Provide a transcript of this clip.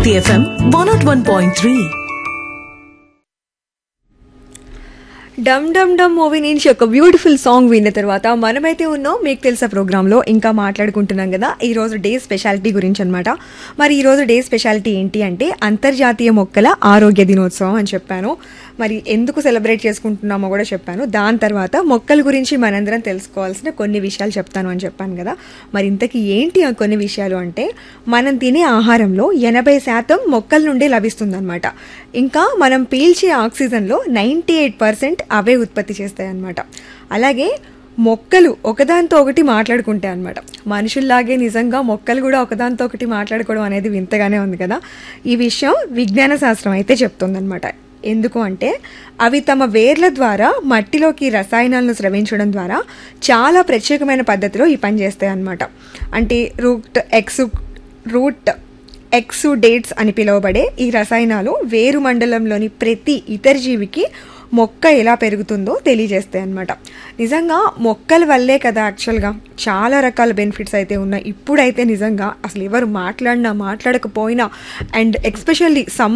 City FM 101.3. డమ్ డమ్ డమ్ movie నుంచి ఒక beautiful song విన్న తర్వాత మనమైతే ఉన్నాం మీకు తెలుసా ప్రోగ్రాంలో ఇంకా మాట్లాడుకుంటున్నాం కదా ఈ రోజు డే స్పెషాలిటీ గురించి అనమాట. మరి ఈ రోజు డే స్పెషాలిటీ ఏంటి అంటే అంతర్జాతీయ మొక్కల ఆరోగ్య దినోత్సవం అని చెప్పాను. మరి ఎందుకు సెలబ్రేట్ చేసుకుంటున్నామో కూడా చెప్పాను. దాని తర్వాత మొక్కల గురించి మనందరం తెలుసుకోవాల్సిన కొన్ని విషయాలు చెప్తాను అని చెప్పాను కదా. మరి ఇంతకీ ఏంటి ఆ కొన్ని విషయాలు అంటే మనం తినే ఆహారంలో 80% మొక్కల నుండి లభిస్తుందన్నమాట. ఇంకా మనం పీల్చే ఆక్సిజన్లో 98% అవే ఉత్పత్తి చేస్తాయి అన్నమాట. అలాగే మొక్కలు ఒకదాంతో ఒకటి మాట్లాడుకుంటాయి అన్నమాట. మనుషుల్లాగే నిజంగా మొక్కలు కూడా ఒకదాంతో ఒకటి మాట్లాడుకోవడం అనేది వింతగానే ఉంది కదా. ఈ విషయం విజ్ఞాన శాస్త్రం అయితే చెప్తుందన్నమాట. ఎందుకు అంటే అవి తమ వేర్ల ద్వారా మట్టిలోకి రసాయనాలను స్రవించడం ద్వారా చాలా ప్రత్యేకమైన పద్ధతిలో ఈ పని చేస్తాయి అన్నమాట. అంటే రూట్ ఎక్సుడేట్స్ అని పిలువబడే ఈ రసాయనాలు వేరు మండలంలోని ప్రతి ఇతర జీవికి మొక్క ఎలా పెరుగుతుందో తెలియజేస్తాయి అన్నమాట. నిజంగా మొక్కల వల్లే కదా యాక్చువల్గా చాలా రకాల బెనిఫిట్స్ అయితే ఉన్నాయి. ఇప్పుడైతే నిజంగా అసలు ఎవరు మాట్లాడినా మాట్లాడకపోయినా అండ్ ఎస్పెషల్లీ